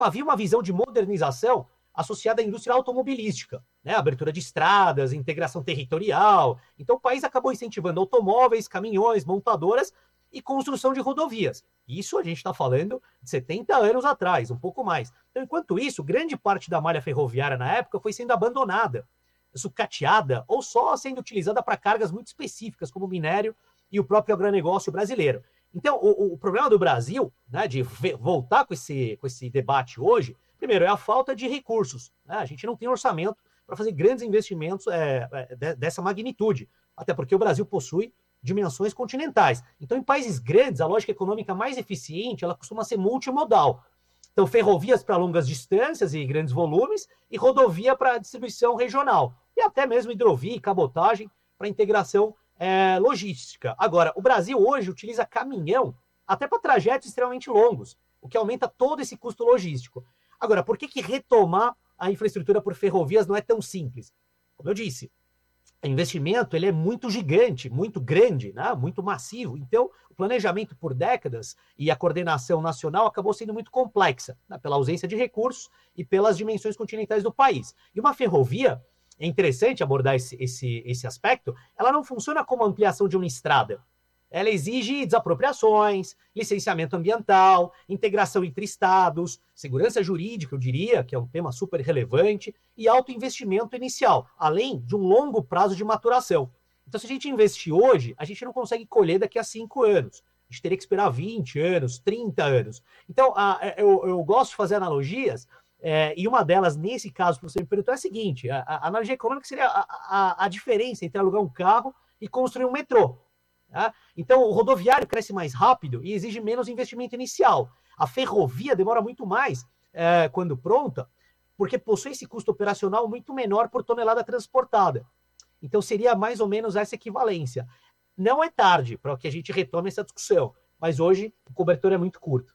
havia uma visão de modernização associada à indústria automobilística, né? Abertura de estradas, integração territorial. Então, o país acabou incentivando automóveis, caminhões, montadoras e construção de rodovias. Isso a gente está falando de 70 anos atrás, um pouco mais. Então, enquanto isso, grande parte da malha ferroviária na época foi sendo abandonada, sucateada ou só sendo utilizada para cargas muito específicas, como minério e o próprio agronegócio brasileiro. Então, o problema do Brasil, né, de voltar com esse debate hoje, primeiro, é a falta de recursos. Né? A gente não tem orçamento para fazer grandes investimentos dessa magnitude, até porque o Brasil possui dimensões continentais. Então, em países grandes, a lógica econômica mais eficiente, ela costuma ser multimodal. Então, ferrovias para longas distâncias e grandes volumes e rodovia para distribuição regional. E até mesmo hidrovia e cabotagem para integração logística. Agora, o Brasil hoje utiliza caminhão até para trajetos extremamente longos, o que aumenta todo esse custo logístico. Agora, por que retomar a infraestrutura por ferrovias não é tão simples? Como eu disse, o investimento ele é muito gigante, muito grande, né? Muito massivo. Então, o planejamento por décadas e a coordenação nacional acabou sendo muito complexa, né? Pela ausência de recursos e pelas dimensões continentais do país. E uma ferrovia, é interessante abordar esse aspecto, ela não funciona como ampliação de uma estrada. Ela exige desapropriações, licenciamento ambiental, integração entre estados, segurança jurídica, eu diria, que é um tema super relevante, e alto investimento inicial, além de um longo prazo de maturação. Então, se a gente investir hoje, a gente não consegue colher daqui a 5 anos. A gente teria que esperar 20 anos, 30 anos. Então, eu gosto de fazer analogias, e uma delas, nesse caso, que você me perguntou, é a seguinte: a analogia econômica seria a diferença entre alugar um carro e construir um metrô. Tá? Então, o rodoviário cresce mais rápido e exige menos investimento inicial. A ferrovia demora muito mais quando pronta, porque possui esse custo operacional muito menor por tonelada transportada. Então, seria mais ou menos essa equivalência. Não é tarde para que a gente retome essa discussão, mas hoje o cobertor é muito curto.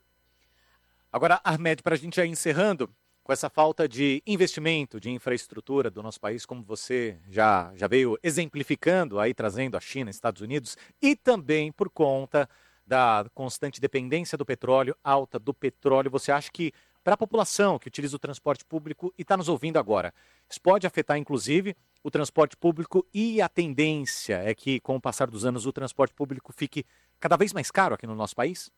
Agora, Ahmed, para a gente ir encerrando, com essa falta de investimento, de infraestrutura do nosso país, como você já veio exemplificando, aí trazendo a China, Estados Unidos, e também por conta da constante dependência do petróleo, alta do petróleo, você acha que para a população que utiliza o transporte público e está nos ouvindo agora, isso pode afetar inclusive o transporte público e a tendência é que com o passar dos anos o transporte público fique cada vez mais caro aqui no nosso país?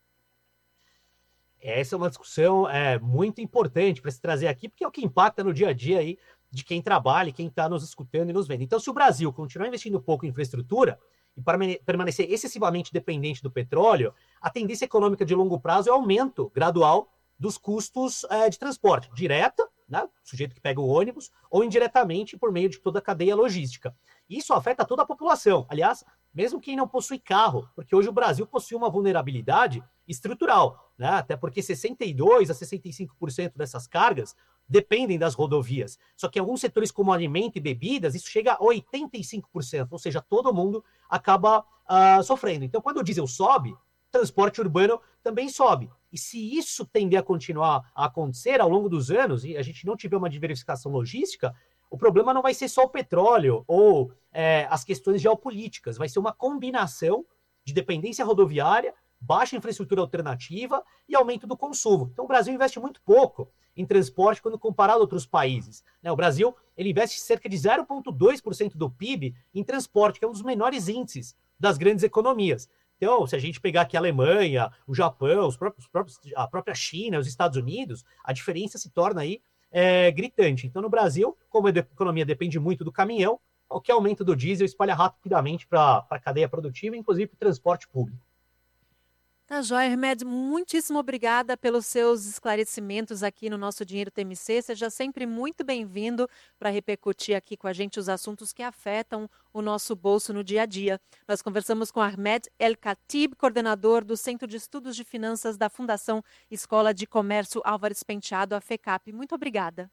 Essa é uma discussão muito importante para se trazer aqui, porque é o que impacta no dia a dia aí de quem trabalha e quem está nos escutando e nos vendo. Então, se o Brasil continuar investindo pouco em infraestrutura e permanecer excessivamente dependente do petróleo, a tendência econômica de longo prazo é o aumento gradual dos custos de transporte, direta, né, o sujeito que pega o ônibus, ou indiretamente por meio de toda a cadeia logística. Isso afeta toda a população. Aliás, mesmo quem não possui carro, porque hoje o Brasil possui uma vulnerabilidade estrutural, né? Até porque 62% a 65% dessas cargas dependem das rodovias. Só que em alguns setores como alimento e bebidas, isso chega a 85%, ou seja, todo mundo acaba sofrendo. Então, quando o diesel sobe, o transporte urbano também sobe. E se isso tender a continuar a acontecer ao longo dos anos, e a gente não tiver uma diversificação logística, o problema não vai ser só o petróleo ou as questões geopolíticas, vai ser uma combinação de dependência rodoviária, baixa infraestrutura alternativa e aumento do consumo. Então o Brasil investe muito pouco em transporte quando comparado a outros países. O Brasil ele investe cerca de 0,2% do PIB em transporte, que é um dos menores índices das grandes economias. Então, se a gente pegar aqui a Alemanha, o Japão, a própria China, os Estados Unidos, a diferença se torna aí gritante. Então, no Brasil, como a economia depende muito do caminhão, qualquer aumento do diesel espalha rapidamente para a cadeia produtiva, inclusive para o transporte público. Tá joia, Hermed, muitíssimo obrigada pelos seus esclarecimentos aqui no nosso Dinheiro TMC. Seja sempre muito bem-vindo para repercutir aqui com a gente os assuntos que afetam o nosso bolso no dia a dia. Nós conversamos com Ahmed El-Khatib, coordenador do Centro de Estudos de Finanças da Fundação Escola de Comércio Álvares Penteado, a FECAP. Muito obrigada.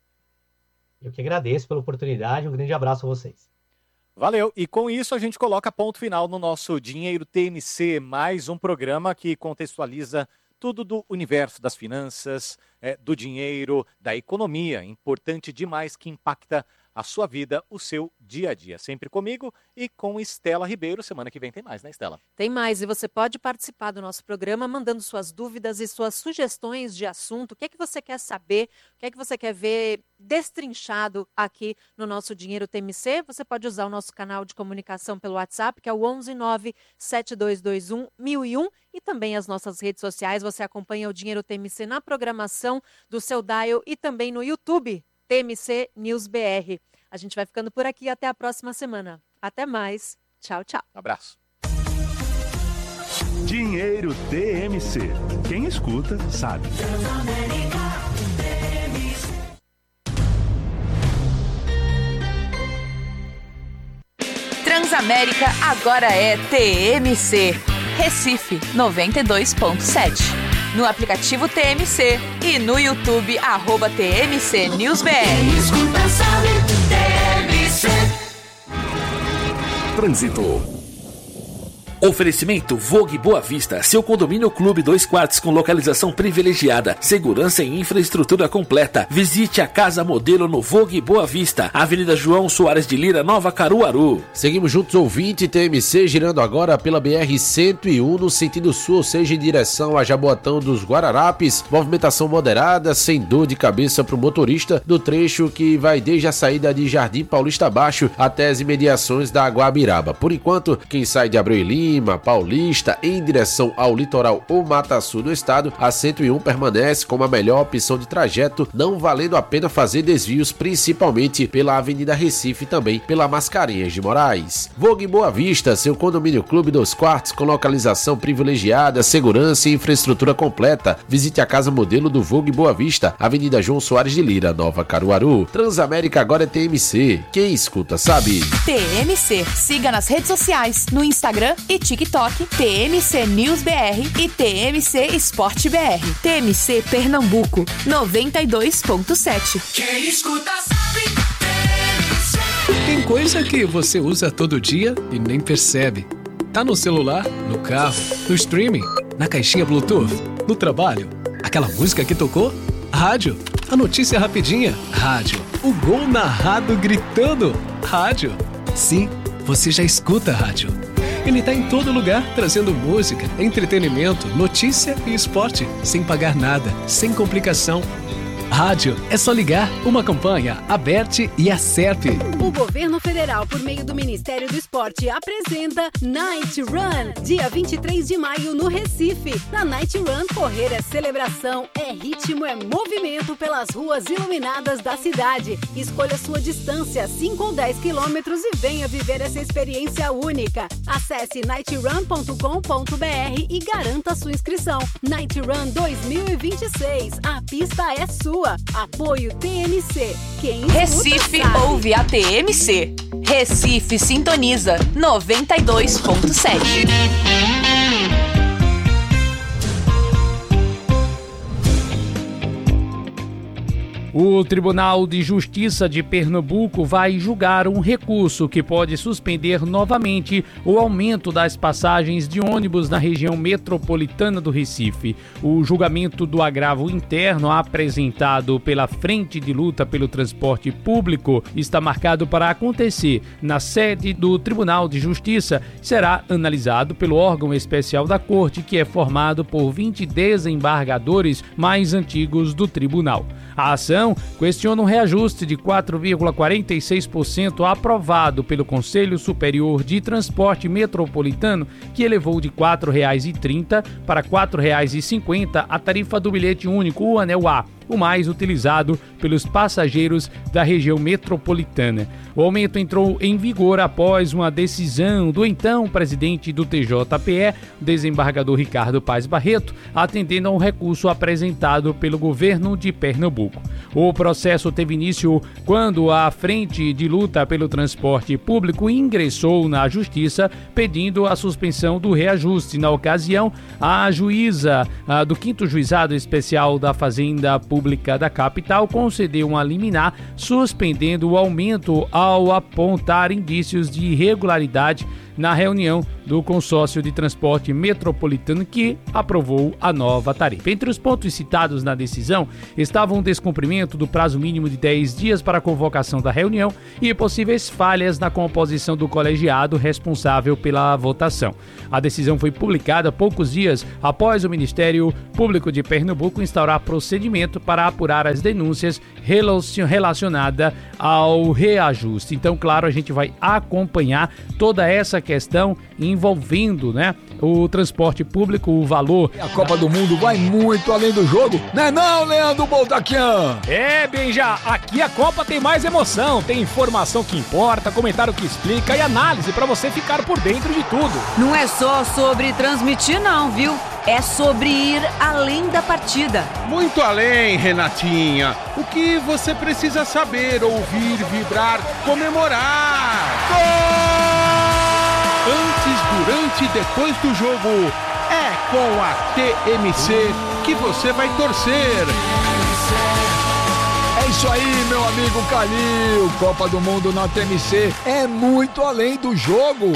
Eu que agradeço pela oportunidade. Um grande abraço a vocês. Valeu! E com isso a gente coloca ponto final no nosso Dinheiro TMC, mais um programa que contextualiza tudo do universo das finanças, do dinheiro, da economia, importante demais que impacta a sua vida, o seu dia a dia. Sempre comigo e com Estela Ribeiro. Semana que vem tem mais, né, Estela? Tem mais, e você pode participar do nosso programa mandando suas dúvidas e suas sugestões de assunto. O que é que você quer saber? O que é que você quer ver destrinchado aqui no nosso Dinheiro TMC? Você pode usar o nosso canal de comunicação pelo WhatsApp, que é o 11972211001, e também as nossas redes sociais. Você acompanha o Dinheiro TMC na programação do seu dial e também no YouTube, TMC News BR. A gente vai ficando por aqui, até a próxima semana. Até mais. Tchau, tchau. Um abraço. Dinheiro TMC. Quem escuta, sabe. Transamérica agora é TMC. Recife 92.7. No aplicativo TMC e no YouTube, @TMC News BR. Escuta, sabe, TMC. Trânsito. Oferecimento Vogue Boa Vista, seu condomínio clube 2 quartos com localização privilegiada, segurança e infraestrutura completa. Visite a casa modelo no Vogue Boa Vista, Avenida João Soares de Lira, Nova Caruaru. Seguimos juntos, ouvinte TMC, girando agora pela BR-101 no sentido sul, ou seja, em direção a Jaboatão dos Guararapes. Movimentação moderada, sem dor de cabeça para o motorista do trecho que vai desde a saída de Jardim Paulista Baixo até as imediações da Guabiraba. Por enquanto, quem sai de Abreu e Lima, Paulista, em direção ao litoral ou Mata Sul do estado, a 101 permanece como a melhor opção de trajeto, não valendo a pena fazer desvios, principalmente pela Avenida Recife e também pela Mascarenhas de Moraes. Vogue Boa Vista, seu condomínio clube 2 quartos com localização privilegiada, segurança e infraestrutura completa. Visite a casa modelo do Vogue Boa Vista, Avenida João Soares de Lira, Nova Caruaru. Transamérica agora é TMC. Quem escuta sabe. TMC. Siga nas redes sociais, no Instagram e TikTok, TMC News BR e TMC Esporte BR. TMC Pernambuco, 92.7. Quem escuta sabe, TMC. Tem coisa que você usa todo dia e nem percebe. Tá no celular, no carro, no streaming, na caixinha Bluetooth, no trabalho. Aquela música que tocou? Rádio. A notícia rapidinha? Rádio. O gol narrado gritando? Rádio. Sim, você já escuta rádio. Ele está em todo lugar, trazendo música, entretenimento, notícia e esporte, sem pagar nada, sem complicação. Rádio, é só ligar. Uma campanha, Aberte e Acerte. O governo federal, por meio do Ministério do Esporte, apresenta Night Run, dia 23 de maio no Recife. Na Night Run, correr é celebração, é ritmo, é movimento pelas ruas iluminadas da cidade. Escolha sua distância, 5 ou 10 quilômetros, e venha viver essa experiência única. Acesse nightrun.com.br e garanta sua inscrição. Night Run 2026, a pista é sua. Apoio TMC. Quem Recife sabe. ouve a TMC. Recife sintoniza 92.7. O Tribunal de Justiça de Pernambuco vai julgar um recurso que pode suspender novamente o aumento das passagens de ônibus na região metropolitana do Recife. O julgamento do agravo interno apresentado pela Frente de Luta pelo Transporte Público está marcado para acontecer na sede do Tribunal de Justiça. Será analisado pelo órgão especial da Corte, que é formado por 20 desembargadores mais antigos do tribunal. A ação questiona um reajuste de 4,46% aprovado pelo Conselho Superior de Transporte Metropolitano, que elevou de R$ 4,30 para R$ 4,50 a tarifa do bilhete único, o Anel A, o mais utilizado pelos passageiros da região metropolitana. O aumento entrou em vigor após uma decisão do então presidente do TJPE, desembargador Ricardo Paes Barreto, atendendo a um recurso apresentado pelo governo de Pernambuco. O processo teve início quando a Frente de Luta pelo Transporte Público ingressou na Justiça pedindo a suspensão do reajuste. Na ocasião, a juíza do 5º Juizado Especial da Fazenda Pública da capital concedeu uma liminar suspendendo o aumento ao apontar indícios de irregularidade na reunião do consórcio de transporte metropolitano que aprovou a nova tarifa. Entre os pontos citados na decisão estavam o descumprimento do prazo mínimo de 10 dias para a convocação da reunião e possíveis falhas na composição do colegiado responsável pela votação. A decisão foi publicada poucos dias após o Ministério Público de Pernambuco instaurar procedimento para apurar as denúncias relacionadas ao reajuste. Então, claro, a gente vai acompanhar toda essa questão envolvendo, né, o transporte público, o valor. A Copa do Mundo vai muito além do jogo, né não, Leandro Boldaquian? É, Benja, aqui a Copa tem mais emoção, tem informação que importa, comentário que explica e análise para você ficar por dentro de tudo. Não é só sobre transmitir não, viu? É sobre ir além da partida. Muito além, Renatinha. O que você precisa saber, ouvir, vibrar, comemorar. Gol! Antes, durante e depois do jogo, é com a TMC que você vai torcer. É isso aí, meu amigo Calil. Copa do Mundo na TMC é muito além do jogo.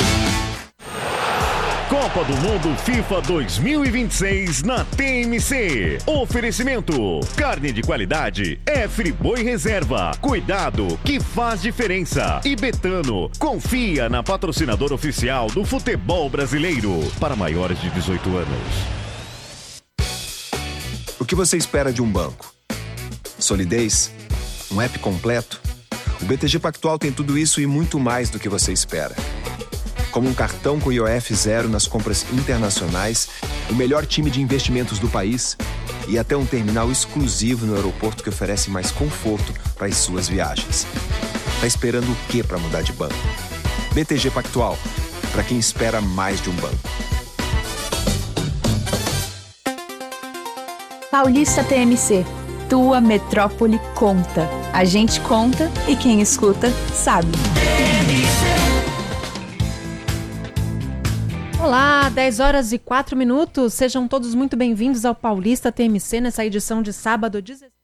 Copa do Mundo FIFA 2026 na TMC. Oferecimento: carne de qualidade é Friboi Reserva. Cuidado que faz diferença. E Betano, confia na patrocinadora oficial do futebol brasileiro. Para maiores de 18 anos. O que você espera de um banco? Solidez? Um app completo? O BTG Pactual tem tudo isso e muito mais do que você espera. Como um cartão com IOF zero nas compras internacionais, o melhor time de investimentos do país e até um terminal exclusivo no aeroporto que oferece mais conforto para as suas viagens. Tá esperando o quê para mudar de banco? BTG Pactual, para quem espera mais de um banco. Paulista TMC, tua metrópole conta. A gente conta e quem escuta sabe. Olá, 10 horas e 4 minutos. Sejam todos muito bem-vindos ao Paulista TMC nessa edição de sábado 16.